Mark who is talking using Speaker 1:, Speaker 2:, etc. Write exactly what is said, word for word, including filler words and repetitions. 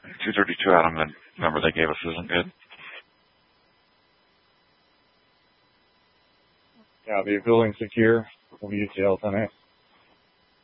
Speaker 1: two thirty-two, Adam, the number they gave us isn't good.
Speaker 2: Yeah, the building secure. W T L ten A.